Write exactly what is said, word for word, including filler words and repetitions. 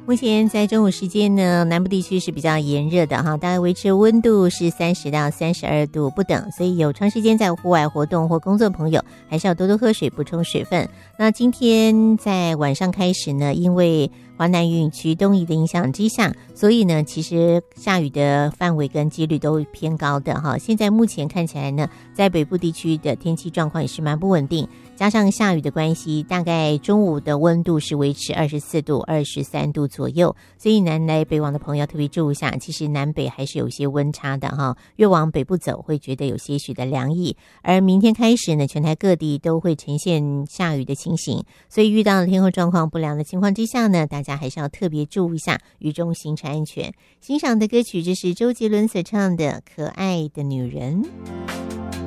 目前在中午时间呢，南部地区是比较炎热的哈，大概维持温度是三十到三十二度不等，所以有长时间在户外活动或工作的朋友，还是要多多喝水，补充水分。那今天在晚上开始呢，因为华南云区东移的影响之下，所以呢，其实下雨的范围跟几率都偏高的哈。现在目前看起来呢，在北部地区的天气状况也是蛮不稳定，加上下雨的关系，大概中午的温度是维持二十四度、二十三度左右，所以南来北往的朋友特别注意一下，其实南北还是有些温差的哈。越往北部走，会觉得有些许的凉意。而明天开始呢，全台各地都会呈现下雨的情形，所以遇到天候状况不良的情况之下呢，大家还是要特别注意一下雨中行车安全。欣赏的歌曲就是周杰伦所唱的《可爱的女人》。